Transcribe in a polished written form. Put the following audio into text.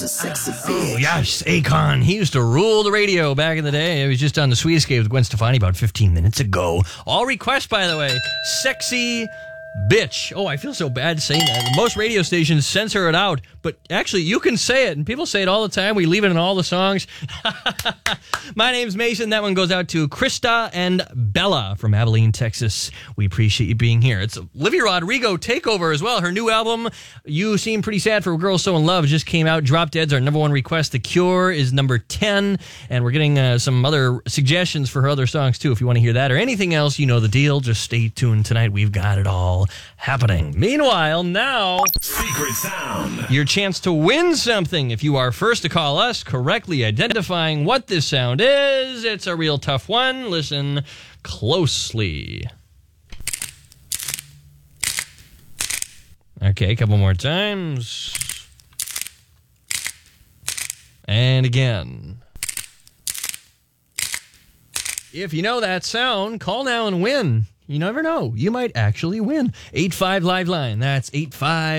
just a sexy bitch. Oh, yes, Akon. He used to rule the radio back in the day. He was just on the Sweet Escape with Gwen Stefani about 15 minutes ago. All requests, by the way, sexy bitch. Oh, I feel so bad saying that. Most radio stations censor it out, but actually you can say it, and people say it all the time. We leave it in all the songs. My name's Mason. That one goes out to Krista and Bella from Abilene, Texas. We appreciate you being here. It's Olivia Rodrigo Takeover as well. Her new album, You Seem Pretty Sad for a Girl So in Love, just came out. Drop Dead's our number one request. The Cure is number 10, and we're getting some other suggestions for her other songs too. If you want to hear that or anything else, you know the deal. Just stay tuned tonight. We've got it all happening. Meanwhile, now, Secret Sound. your chance to win something if you are first to call us, correctly identifying what this sound is. It's a real tough one. Listen closely. Okay, a couple more times. And again. If you know that sound, call now and win. You never know. You might actually win. 85 Live Line. That's 85